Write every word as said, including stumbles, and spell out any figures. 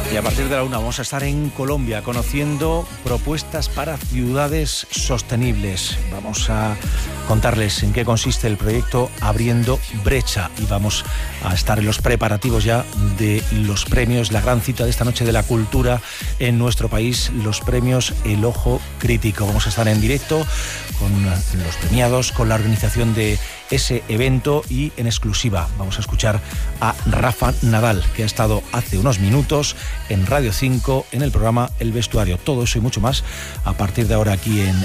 Y a partir de la una vamos a estar en Colombia conociendo propuestas para ciudades sostenibles. Vamos a contarles en qué consiste el proyecto Abriendo Brecha y vamos a estar en los preparativos ya de los premios, la gran cita de esta noche de la cultura en nuestro país, los premios El Ojo Crítico. Vamos a estar en directo con los premiados, con la organización de ese evento y en exclusiva vamos a escuchar a Rafa Nadal, que ha estado hace unos minutos en Radio cinco en el programa El Vestuario. Todo eso y mucho más a partir de ahora aquí en